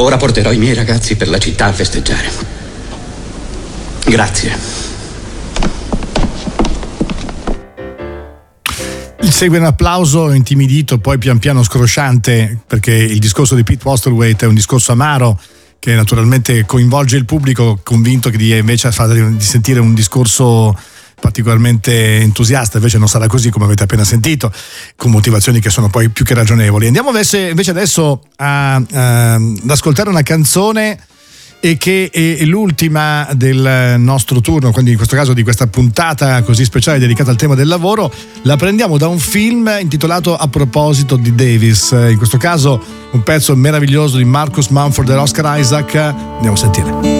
Ora porterò i miei ragazzi per la città a festeggiare. Grazie. Segue un applauso intimidito, poi pian piano scrosciante, perché il discorso di Pete Postlethwaite è un discorso amaro che naturalmente coinvolge il pubblico, convinto che invece di sentire un discorso particolarmente entusiasta. Invece non sarà così, come avete appena sentito, con motivazioni che sono poi più che ragionevoli. Andiamo invece adesso ad ascoltare una canzone e che è l'ultima del nostro turno, quindi in questo caso di questa puntata così speciale dedicata al tema del lavoro. La prendiamo da un film intitolato A proposito di Davis, in questo caso un pezzo meraviglioso di Marcus Mumford e Oscar Isaac. Andiamo a sentire.